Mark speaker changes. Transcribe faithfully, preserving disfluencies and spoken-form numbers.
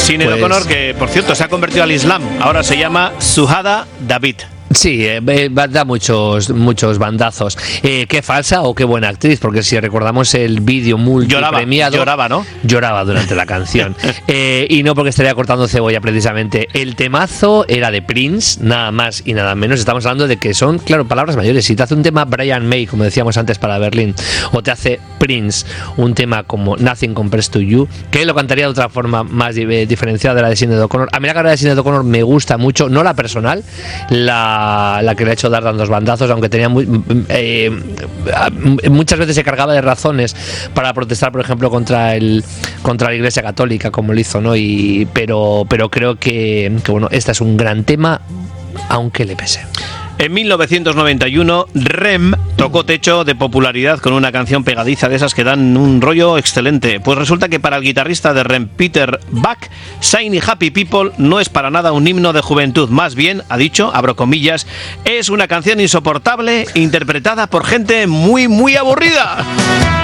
Speaker 1: Sinéad
Speaker 2: pues,
Speaker 1: O'Connor, que por cierto se ha convertido al Islam, ahora se llama Suhada David.
Speaker 2: Sí, eh, da muchos muchos bandazos. Eh, qué falsa o qué buena actriz, porque si recordamos el vídeo multipremiado...
Speaker 1: Lloraba, ¿no?
Speaker 2: Lloraba durante la canción. eh, y no porque estaría cortando cebolla, precisamente. El temazo era de Prince, nada más y nada menos. Estamos hablando de que son, claro, palabras mayores. Si te hace un tema Brian May, como decíamos antes para Berlín, o te hace Prince un tema como Nothing Compares to You, que lo cantaría de otra forma más diferenciada de la de Sinéad O'Connor. A mí la carrera de Sinéad O'Connor me gusta mucho, no la personal, la la que le ha hecho dar tantos bandazos, aunque tenía muy, eh, muchas veces se cargaba de razones para protestar, por ejemplo, contra el contra la Iglesia Católica, como lo hizo, ¿no? Y pero pero creo que, que bueno, este es un gran tema, aunque le pese.
Speaker 1: En mil novecientos noventa y uno, R E M tocó techo de popularidad con una canción pegadiza de esas que dan un rollo excelente. Pues resulta que para el guitarrista de R E M, Peter Buck, Shiny Happy People no es para nada un himno de juventud. Más bien, ha dicho, abro comillas, es una canción insoportable interpretada por gente muy, muy aburrida.